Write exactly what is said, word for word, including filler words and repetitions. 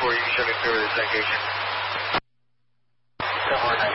four, you can show me clear with the citation. seven four nine.